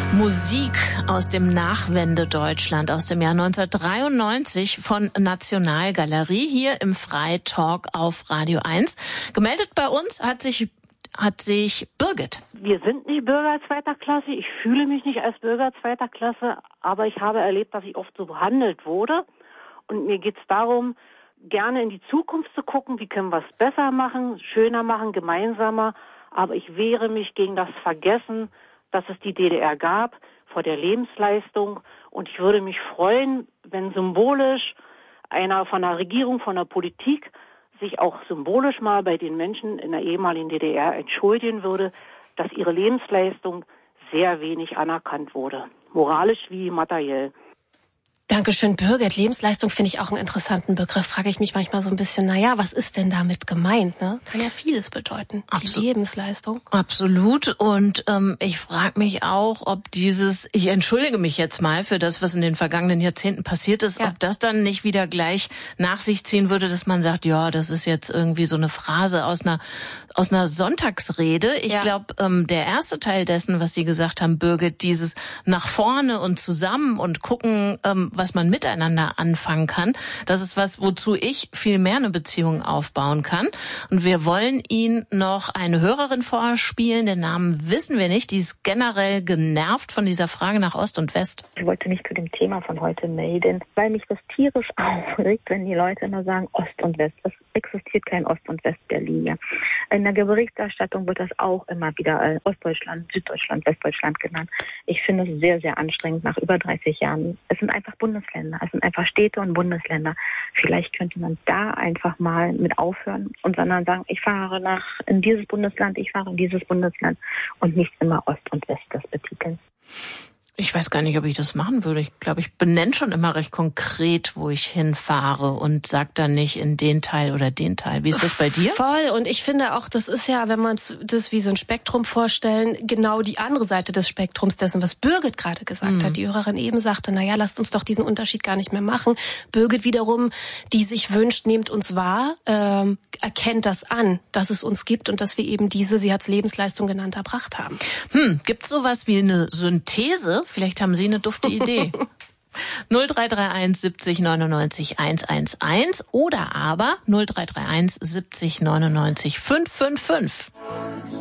Musik aus dem Nachwende-Deutschland aus dem Jahr 1993 von Nationalgalerie hier im Freitalk auf Radio 1. Gemeldet bei uns hat sich Birgit. Wir sind nicht Bürger zweiter Klasse. Ich fühle mich nicht als Bürger zweiter Klasse, aber ich habe erlebt, dass ich oft so behandelt wurde. Und mir geht es darum, gerne in die Zukunft zu gucken, wie können wir es besser machen, schöner machen, gemeinsamer. Aber ich wehre mich gegen das Vergessen, dass es die DDR gab, vor der Lebensleistung. Und ich würde mich freuen, wenn symbolisch einer von der Regierung, von der Politik sich auch symbolisch mal bei den Menschen in der ehemaligen DDR entschuldigen würde, dass ihre Lebensleistung sehr wenig anerkannt wurde, moralisch wie materiell. Dankeschön, Birgit. Lebensleistung finde ich auch einen interessanten Begriff. Frage ich mich manchmal so ein bisschen, was ist denn damit gemeint? Ne? Kann ja vieles bedeuten, die Lebensleistung. Absolut. Und ich frage mich auch, ob ich entschuldige mich jetzt mal für das, was in den vergangenen Jahrzehnten passiert ist, ob das dann nicht wieder gleich nach sich ziehen würde, dass man sagt, ja, das ist jetzt irgendwie so eine Phrase aus einer Sonntagsrede. Ich glaube, der erste Teil dessen, was Sie gesagt haben, Birgit, dieses nach vorne und zusammen und gucken, was man miteinander anfangen kann, das ist was, wozu ich viel mehr eine Beziehung aufbauen kann. Und wir wollen Ihnen noch eine Hörerin vorspielen, den Namen wissen wir nicht, die ist generell genervt von dieser Frage nach Ost und West. Ich wollte mich zu dem Thema von heute melden, weil mich das tierisch aufregt, wenn die Leute immer sagen Ost und West. Es existiert kein Ost und West der Linie. In der Berichterstattung wird das auch immer wieder Ostdeutschland, Süddeutschland, Westdeutschland genannt. Ich finde es sehr, sehr anstrengend nach über 30 Jahren. Es sind einfach Bundesländer, es sind einfach Städte und Bundesländer. Vielleicht könnte man da einfach mal mit aufhören und sondern sagen, ich fahre in dieses Bundesland, ich fahre in dieses Bundesland und nicht immer Ost und West das betiteln. Ich weiß gar nicht, ob ich das machen würde. Ich glaube, ich benenne schon immer recht konkret, wo ich hinfahre und sage dann nicht in den Teil oder den Teil. Wie ist das bei dir? Voll. Und ich finde auch, das ist ja, wenn wir uns das wie so ein Spektrum vorstellen, genau die andere Seite des Spektrums dessen, was Birgit gerade gesagt hat. Die Hörerin eben sagte, lasst uns doch diesen Unterschied gar nicht mehr machen. Birgit wiederum, die sich wünscht, nehmt uns wahr, erkennt das an, dass es uns gibt und dass wir eben sie hat's Lebensleistung genannt, erbracht haben. Gibt's sowas wie eine Synthese? Vielleicht haben Sie eine dufte Idee. 0331 70 99 111 oder aber 0331 70 99 555.